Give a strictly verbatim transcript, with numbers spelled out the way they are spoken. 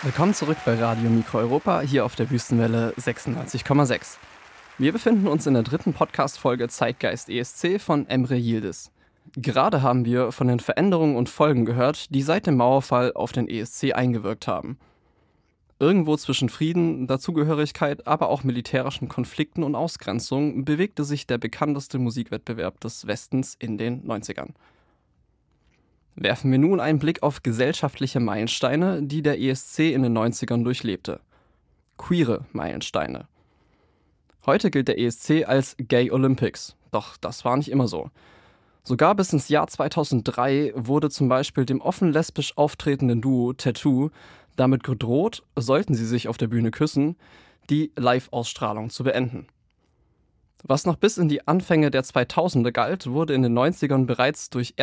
Willkommen zurück bei Radio Mikro Europa, hier auf der Wüstenwelle sechsundneunzig Komma sechs. Wir befinden uns in der dritten Podcast-Folge Zeitgeist E S C von Emre Yildiz. Gerade haben wir von den Veränderungen und Folgen gehört, die seit dem Mauerfall auf den E S C eingewirkt haben. Irgendwo zwischen Frieden, Dazugehörigkeit, aber auch militärischen Konflikten und Ausgrenzung bewegte sich der bekannteste Musikwettbewerb des Westens in den neunzigern. Werfen wir nun einen Blick auf gesellschaftliche Meilensteine, die der E S C in den neunzigern durchlebte. Queere Meilensteine. Heute gilt der E S C als Gay Olympics, doch das war nicht immer so. Sogar bis ins Jahr zweitausenddrei wurde zum Beispiel dem offen lesbisch auftretenden Duo Tattoo damit gedroht, sollten sie sich auf der Bühne küssen, die Live-Ausstrahlung zu beenden. Was noch bis in die Anfänge der zweitausender galt, wurde in den neunzigern bereits durch